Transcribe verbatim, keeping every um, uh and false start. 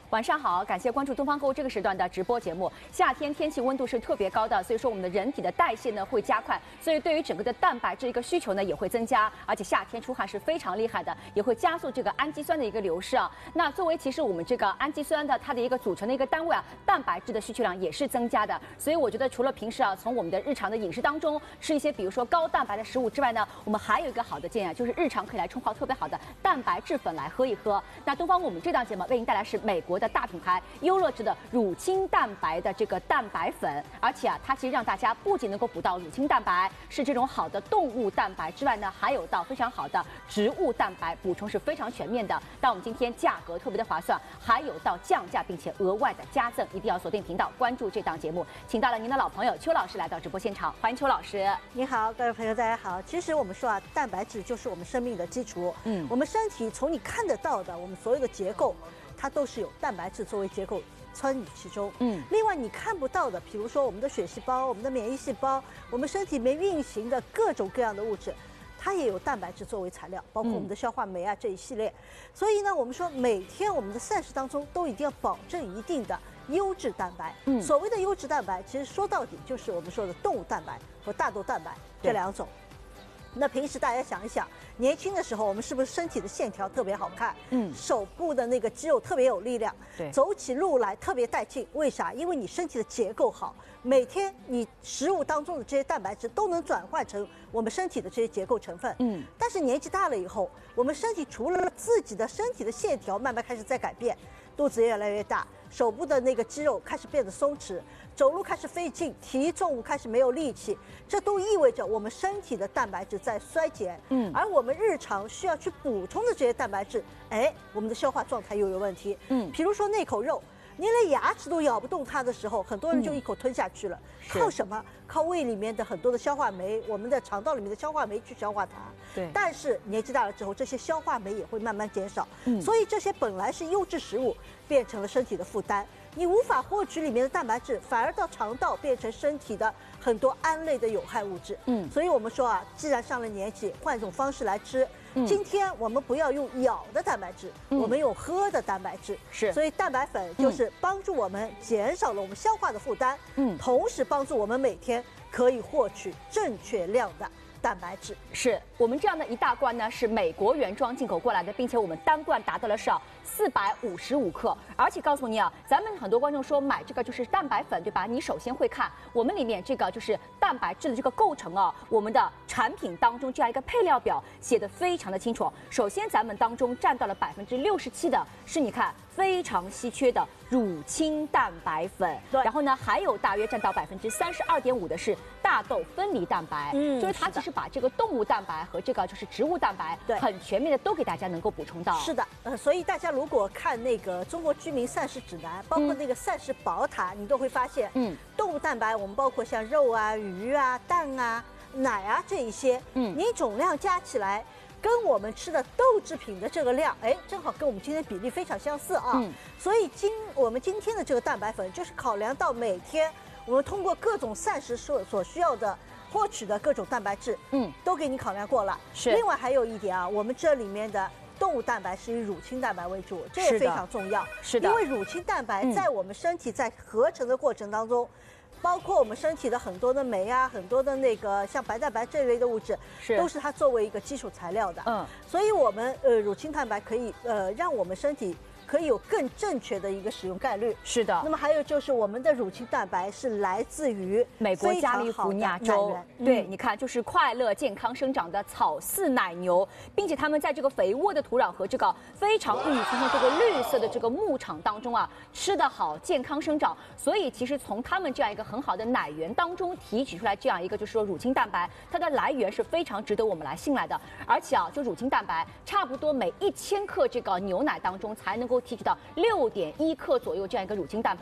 晚上好，感谢关注东方购物这个时段的直播节目。夏天天气温度是特别高的，所以说我们的人体的代谢呢会加快，所以对于整个的蛋白质一个需求呢也会增加，而且夏天出汗是非常厉害的，也会加速这个氨基酸的一个流失啊。那作为其实我们这个氨基酸的它的一个组成的一个单位啊，蛋白质的需求量也是增加的。所以我觉得除了平时啊从我们的日常的饮食当中吃一些比如说高蛋白的食物之外呢，我们还有一个好的建议啊，就是日常可以来冲泡特别好的蛋白质粉来喝一喝。那东方我们这档节目为您带来是美国的大品牌优乐质的乳清蛋白的这个蛋白粉，而且啊，它其实让大家不仅能够补到乳清蛋白，是这种好的动物蛋白之外呢，还有到非常好的植物蛋白，补充是非常全面的。但我们今天价格特别的划算，还有到降价并且额外的加赠，一定要锁定频道关注这档节目。请到了您的老朋友邱老师来到直播现场，欢迎邱老师。 你好，各位朋友，大家好。其实我们说啊，蛋白质就是我们生命的基础。嗯，我们身体从你看得到的，我们所有的结构，它都是有蛋白质作为结构参与其中。嗯，另外你看不到的，比如说我们的血细胞、我们的免疫细胞、我们身体里面运行的各种各样的物质，它也有蛋白质作为材料，包括我们的消化酶啊、嗯、这一系列。所以呢，我们说每天我们的膳食当中都一定要保证一定的优质蛋白。嗯，所谓的优质蛋白，其实说到底就是我们说的动物蛋白和大豆蛋白这两种。那平时大家想一想，年轻的时候我们是不是身体的线条特别好看？嗯，手部的那个肌肉特别有力量，对，走起路来特别带劲。为啥？因为你身体的结构好，每天你食物当中的这些蛋白质都能转换成我们身体的这些结构成分。嗯，但是年纪大了以后，我们身体除了自己的身体的线条慢慢开始在改变，肚子越来越大，手部的那个肌肉开始变得松弛，走路开始费劲，提重物开始没有力气，这都意味着我们身体的蛋白质在衰减。嗯，而我们日常需要去补充的这些蛋白质，哎，我们的消化状态又有问题。嗯，比如说那口肉，你连牙齿都咬不动它的时候，很多人就一口吞下去了。嗯、靠什么？靠胃里面的很多的消化酶，我们的肠道里面的消化酶去消化它。对。但是年纪大了之后，这些消化酶也会慢慢减少。嗯。所以这些本来是优质食物，变成了身体的负担。你无法获取里面的蛋白质，反而到肠道变成身体的很多胺类的有害物质。嗯。所以我们说啊，既然上了年纪，换一种方式来吃。嗯、今天我们不要用咬的蛋白质，嗯、我们用喝的蛋白质。是。所以蛋白粉就是帮助我们减少了我们消化的负担，嗯，同时帮助我们每天可以获取正确量的蛋白质。 是我们这样的一大罐呢，是美国原装进口过来的，并且我们单罐达到了是四百五十五克。而且告诉你啊，咱们很多观众说买这个就是蛋白粉，对吧？你首先会看我们里面这个就是蛋白质的这个构成啊，我们的产品当中这样一个配料表写的非常的清楚。首先咱们当中占到了百分之六十七的是你看非常稀缺的乳清蛋白粉，对，然后呢还有大约占到百分之三十二点五的是大豆分离蛋白，嗯，就是它其实把这个动物蛋白和这个就是植物蛋白，对，很全面的都给大家能够补充到。 是的，呃，所以大家如果看那个中国居民膳食指南，包括那个膳食宝塔，嗯、你都会发现，嗯，动物蛋白我们包括像肉啊、鱼啊、蛋啊、奶啊这一些，嗯，你总量加起来。跟我们吃的豆制品的这个量，哎，正好跟我们今天比例非常相似啊。嗯，所以今我们今天的这个蛋白粉，就是考量到每天我们通过各种膳食所所需要的获取的各种蛋白质，嗯，都给你考量过了。是。另外还有一点啊，我们这里面的动物蛋白是以乳清蛋白为主，这也非常重要。是的。因为乳清蛋白在我们身体在合成的过程当中。嗯，包括我们身体的很多的酶啊，很多的那个像白蛋白这一类的物质，是都是它作为一个基础材料的。嗯，所以我们呃乳清蛋白可以呃让我们身体可以有更正确的一个使用概率。是的。那么还有就是我们的乳清蛋白是来自于美国加利福尼亚州，对，你看就是快乐健康生长的草饲奶牛，并且它们在这个肥沃的土壤和这个非常郁郁葱葱这个绿色的这个牧场当中啊，吃得好，健康生长。所以其实从它们这样一个很好的奶源当中提取出来这样一个就是说乳清蛋白，它的来源是非常值得我们来信赖的。而且啊，就乳清蛋白差不多每一千克这个牛奶当中才能够提取到六点一克左右这样一个乳清蛋白。